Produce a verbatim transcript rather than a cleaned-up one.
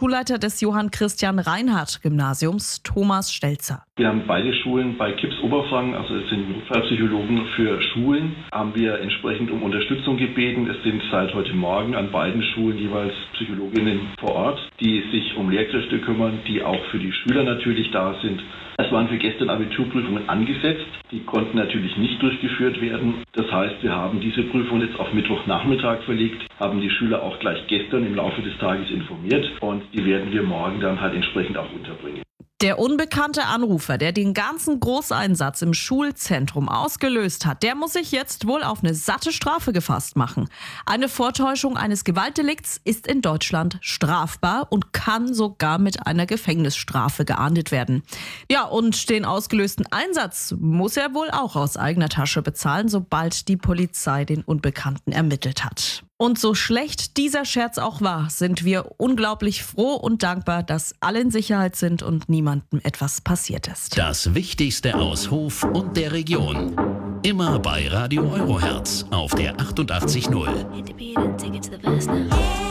Schulleiter des Johann-Christian-Reinhardt-Gymnasiums, Thomas Stelzer. Wir haben beide Schulen bei K I P S Oberfranken, also es sind Notfallpsychologen für Schulen, haben wir entsprechend um Unterstützung gebeten. Es sind seit heute Morgen an beiden Schulen jeweils Psychologinnen vor Ort, die sich um Lehrkräfte kümmern, die auch für die Schüler natürlich da sind. Es waren für gestern Abiturprüfungen angesetzt, die konnten natürlich nicht durchgeführt werden. Das heißt, wir haben diese Prüfung jetzt auf Mittwochnachmittag verlegt, haben die Schüler auch gleich gestern im Laufe des Tages informiert und die werden wir morgen dann halt entsprechend auch unterbringen. Der unbekannte Anrufer, der den ganzen Großeinsatz im Schulzentrum ausgelöst hat, der muss sich jetzt wohl auf eine satte Strafe gefasst machen. Eine Vortäuschung eines Gewaltdelikts ist in Deutschland strafbar und kann sogar mit einer Gefängnisstrafe geahndet werden. Ja, und den ausgelösten Einsatz muss er wohl auch aus eigener Tasche bezahlen, sobald die Polizei den Unbekannten ermittelt hat. Und so schlecht dieser Scherz auch war, sind wir unglaublich froh und dankbar, dass alle in Sicherheit sind und niemandem etwas passiert ist. Das Wichtigste aus Hof und der Region. Immer bei Radio Eurohertz auf der achtundachtzig Komma null.